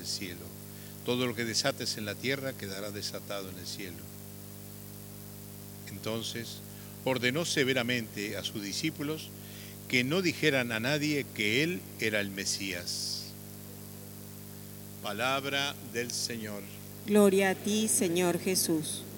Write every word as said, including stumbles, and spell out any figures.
cielo. Todo lo que desates en la tierra quedará desatado en el cielo. Entonces ordenó severamente a sus discípulos que no dijeran a nadie que él era el Mesías. Palabra del Señor. Gloria a ti, Señor Jesús.